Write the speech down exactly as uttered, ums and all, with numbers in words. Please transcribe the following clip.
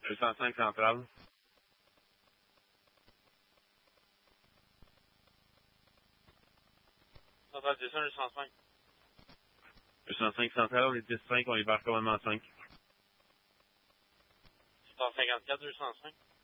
deux cent cinq centrale. Centrale dix un, deux cent cinq. deux cent cinq centrale, on est dix cinq, on est par commandement cinq. cent cinquante-quatre, deux cent cinq.